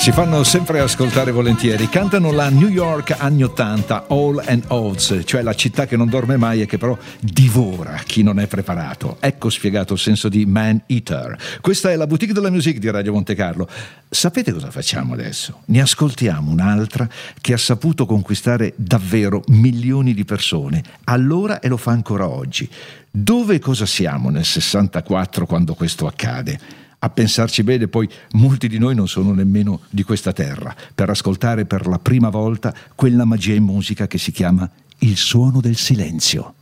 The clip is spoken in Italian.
Si fanno sempre ascoltare volentieri. Cantano la New York anni 80, All and Oates, cioè la città che non dorme mai e che però divora chi non è preparato. Ecco spiegato il senso di Man Eater. Questa è la Boutique de la Musique di Radio Monte Carlo. Sapete cosa facciamo adesso? Ne ascoltiamo un'altra che ha saputo conquistare davvero milioni di persone, allora e lo fa ancora oggi. Dove e cosa siamo nel 64 quando questo accade? A pensarci bene, poi molti di noi non sono nemmeno di questa terra, per ascoltare per la prima volta quella magia in musica che si chiama il suono del silenzio.